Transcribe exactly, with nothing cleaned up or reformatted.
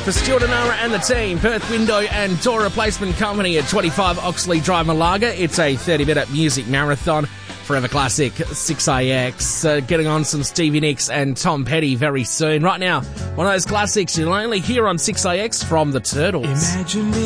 For Stuart and Nara and the team, Perth Window and Door Replacement Company at twenty-five Oxley Drive, Malaga. It's a thirty-minute music marathon. Forever Classic, six A X. Uh, getting on some Stevie Nicks and Tom Petty very soon. Right now, one of those classics you'll only hear on six A X from the Turtles. Imagine me.